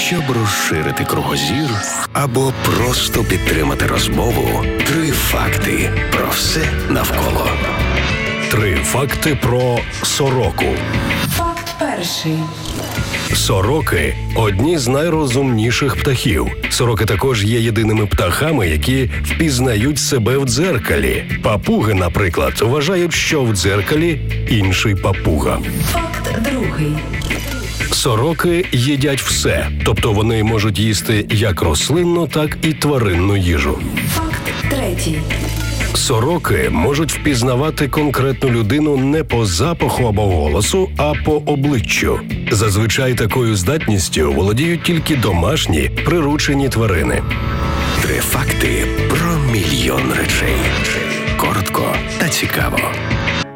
Щоб розширити кругозір або просто підтримати розмову, 3 факти про все навколо. 3 факти про сороку. Факт перший. Сороки – одні з найрозумніших птахів. Сороки також є єдиними птахами, які впізнають себе в дзеркалі. Папуги, наприклад, вважають, що в дзеркалі інший папуга. Факт другий. Сороки їдять все, тобто вони можуть їсти як рослинну, так і тваринну їжу. Факт третій. Сороки можуть впізнавати конкретну людину не по запаху або голосу, а по обличчю. Зазвичай такою здатністю володіють тільки домашні, приручені тварини. 3 факти про мільйон речей. Коротко та цікаво.